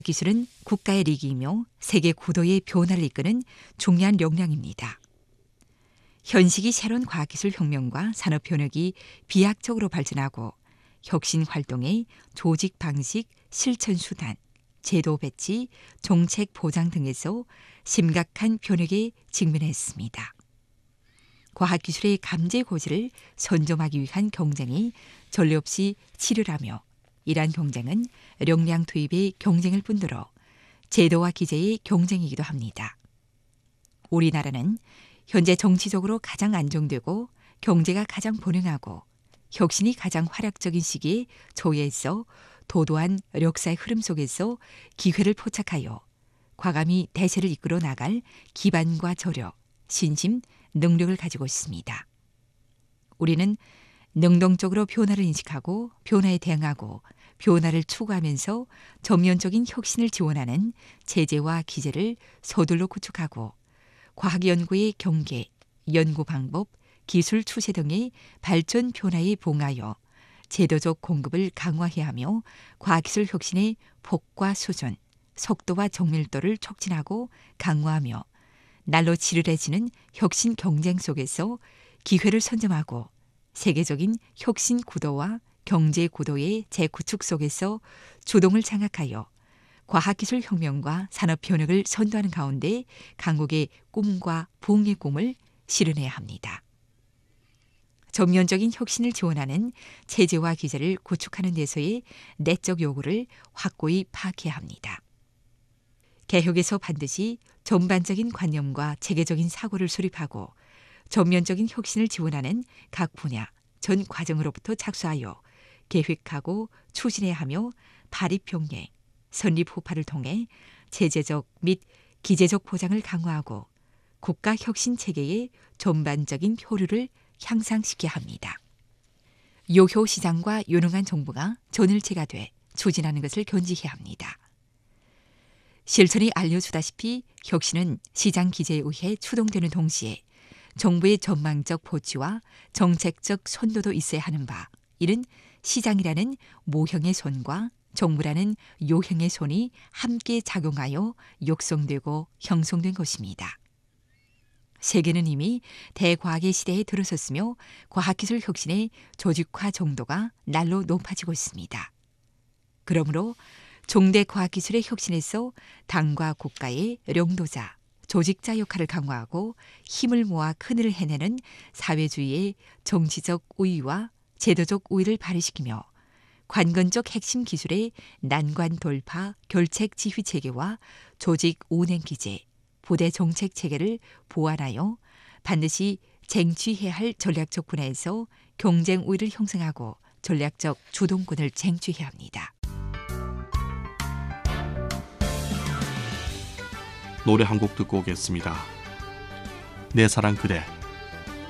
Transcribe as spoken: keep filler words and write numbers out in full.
기술은 국가의 리기이며 세계 구도의 변화를 이끄는 중요한 역량입니다. 현식이 새로운 과학기술 혁명과 산업 변혁이 비약적으로 발전하고 혁신 활동의 조직 방식, 실천 수단, 제도 배치, 정책 보장 등에서 심각한 변혁에 직면했습니다. 과학기술의 감제 고지를 선점하기 위한 경쟁이 전례 없이 치열하며 이러한 경쟁은 역량 투입의 경쟁일 뿐더러 제도와 기제의 경쟁이기도 합니다. 우리나라는 현재 정치적으로 가장 안정되고 경제가 가장 번영하고 혁신이 가장 활약적인 시기에 처해 있어 도도한 역사의 흐름 속에서 기회를 포착하여 과감히 대세를 이끌어 나갈 기반과 저력, 신심, 능력을 가지고 있습니다. 우리는 능동적으로 변화를 인식하고 변화에 대응하고 변화를 추구하면서 전면적인 혁신을 지원하는 체제와 기제를 서둘러 구축하고 과학연구의 경계, 연구 방법, 기술 추세 등의 발전 변화에 봉하여 제도적 공급을 강화해야 하며 과학기술 혁신의 폭과 수준, 속도와 정밀도를 촉진하고 강화하며 날로 치열해지는 혁신 경쟁 속에서 기회를 선점하고 세계적인 혁신 구도와 경제 구도의 재구축 속에서 주동을 장악하여 과학기술 혁명과 산업 변혁을 선도하는 가운데 강국의 꿈과 부흥의 꿈을 실현해야 합니다. 전면적인 혁신을 지원하는 체제와 기제를 구축하는 데서의 내적 요구를 확고히 파악해야 합니다. 개혁에서 반드시 전반적인 관념과 체계적인 사고를 수립하고 전면적인 혁신을 지원하는 각 분야, 전 과정으로부터 착수하여 계획하고 추진해야 하며 발입 병행, 선립 후파를 통해 체제적 및 기제적 보장을 강화하고 국가 혁신 체계의 전반적인 효율을 향상시켜야 합니다. 요효 시장과 유능한 정부가 전일체가 돼 추진하는 것을 견지해야 합니다. 실천이 알려주다시피 혁신은 시장 기제에 의해 추동되는 동시에 정부의 전망적 보치와 정책적 선도도 있어야 하는 바, 이는 시장이라는 모형의 손과 정부라는 요형의 손이 함께 작용하여 육성되고 형성된 것입니다. 세계는 이미 대과학의 시대에 들어섰으며 과학기술 혁신의 조직화 정도가 날로 높아지고 있습니다. 그러므로 종대 과학기술의 혁신에서 당과 국가의 령도자, 조직자 역할을 강화하고 힘을 모아 큰일을 해내는 사회주의의 정치적 우위와 제도적 우위를 발휘시키며 관건적 핵심 기술의 난관 돌파 결책 지휘 체계와 조직 운행 기제, 부대 정책 체계를 보완하여 반드시 쟁취해야 할 전략적 분야에서 경쟁 우위를 형성하고 전략적 주동권을 쟁취해야 합니다. 노래 한 곡 듣고 오겠습니다. 내 사랑 그대.